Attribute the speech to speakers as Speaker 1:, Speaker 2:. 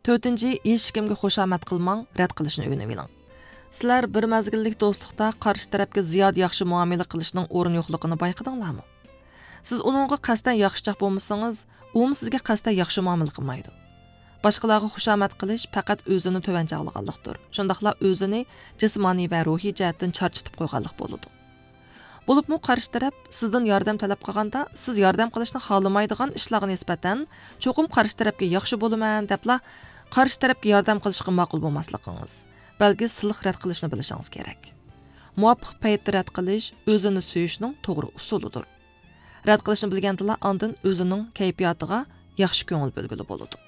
Speaker 1: 4-nji, hech kimga xushomat qilmang, rad qilishni o'rganib oling. Sizlar bir mazgillik do'stlikda qarshi tarafga ziyod yaxshi muomala qilishning o'rni yo'qligini bayqadinglarmi? Siz uningga qasdan yaxshichoq bo'lmasangiz, u sizga qasdan yaxshi muomala qilmaydi. Boshqalarga xushomat qilish faqat o'zini tovanchoqlaganlikdir. Shundaqla o'zini jismoniy va ruhiy jihatdan charchitib qo'yganlik bo'ladi. Bo'libmi qarshi taraf sizdan yordam talab qilganda, siz yordam qilishni xohlamaydigan ishlarga nisbatan cho'qim qarshi tarafga yaxshi bo'laman debla qarshi tarafga yordam qilishga ma'qul bo'lmasligingiz, balki silh rad qilishni bilishingiz kerak. Muvofiq paytda rad qilish o'zini suyishning to'g'ri usulidir. Rad qilishni bilgandila, ondan o'zining kayfiyatiga yaxshi ko'ngil bo'lgili bo'ladi.